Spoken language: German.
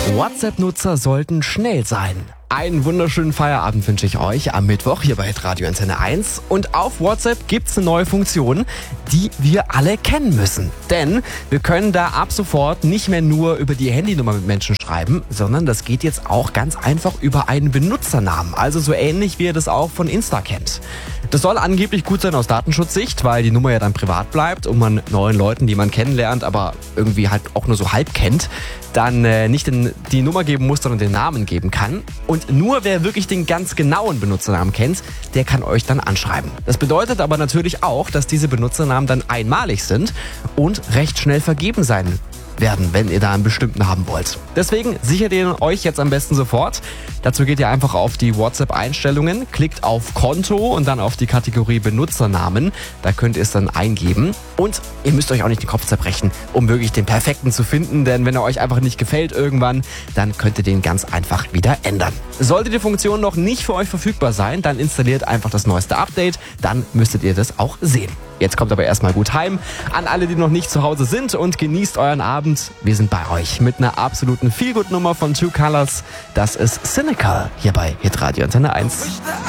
WhatsApp-Nutzer sollten schnell sein. Einen wunderschönen Feierabend wünsche ich euch am Mittwoch hier bei Radio Antenne 1. Und auf WhatsApp gibt's eine neue Funktion, die wir alle kennen müssen. Denn wir können da ab sofort nicht mehr nur über die Handynummer mit Menschen schreiben, sondern das geht jetzt auch ganz einfach über einen Benutzernamen. Also so ähnlich wie ihr das auch von Insta kennt. Das soll angeblich gut sein aus Datenschutzsicht, weil die Nummer ja dann privat bleibt und man neuen Leuten, die man kennenlernt, aber irgendwie halt auch nur so halb kennt, dann nicht die Nummer geben muss, sondern den Namen geben kann. Und nur wer wirklich den ganz genauen Benutzernamen kennt, der kann euch dann anschreiben. Das bedeutet aber natürlich auch, dass diese Benutzernamen dann einmalig sind und recht schnell vergeben sein werden, wenn ihr da einen bestimmten haben wollt. Deswegen sichert ihr euch jetzt am besten sofort. Dazu geht ihr einfach auf die WhatsApp-Einstellungen, klickt auf Konto und dann auf die Kategorie Benutzernamen. Da könnt ihr es dann eingeben. Und ihr müsst euch auch nicht den Kopf zerbrechen, um wirklich den perfekten zu finden, denn wenn er euch einfach nicht gefällt irgendwann, dann könnt ihr den ganz einfach wieder ändern. Sollte die Funktion noch nicht für euch verfügbar sein, dann installiert einfach das neueste Update, dann müsstet ihr das auch sehen. Jetzt kommt aber erstmal gut heim an alle, die noch nicht zu Hause sind und genießt euren Abend. Wir sind bei euch mit einer absoluten Feelgood-Nummer von Two Colors. Das ist Cynical hier bei Hitradio Antenne 1.